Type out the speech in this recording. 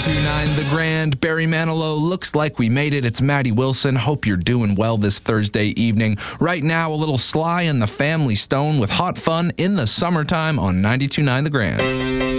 92.9 The Grand. Barry Manilow, looks like we made it. It's Maddie Wilson. Hope you're doing well this Thursday evening. Right now, a little Sly and the Family Stone with Hot Fun in the Summertime on 92.9 The Grand.